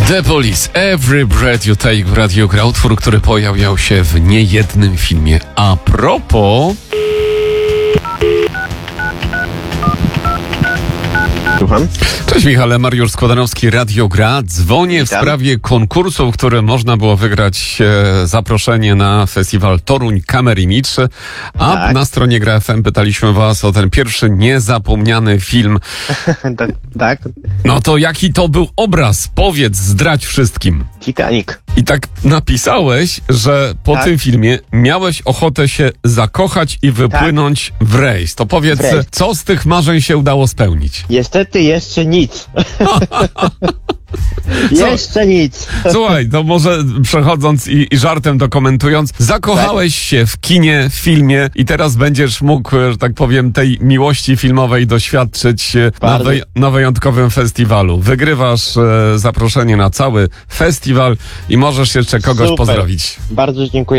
The Police, Every Breath You Take w Radiu Gra, utwór, który pojawiał się w niejednym filmie. A propos... Słucham? Cześć Michale, Mariusz Składanowski, Radio Gra. Dzwonię w sprawie konkursu, w którym można było wygrać zaproszenie na festiwal Toruń Camera Image. A na stronie Gra FM pytaliśmy was o ten pierwszy niezapomniany film. Tak. No to jaki to był obraz? Powiedz, zdradź wszystkim. Titanic. I tak napisałeś, że po tym filmie miałeś ochotę się zakochać i wypłynąć w rejs. To powiedz, co z tych marzeń się udało spełnić? Niestety jeszcze nic. Jeszcze nic. Słuchaj, to może przechodząc i żartem to komentując, zakochałeś się w kinie, w filmie i teraz będziesz mógł, że tak powiem, tej miłości filmowej doświadczyć na wyjątkowym festiwalu. Wygrywasz zaproszenie na cały festiwal i możesz jeszcze kogoś pozdrowić. Bardzo dziękuję.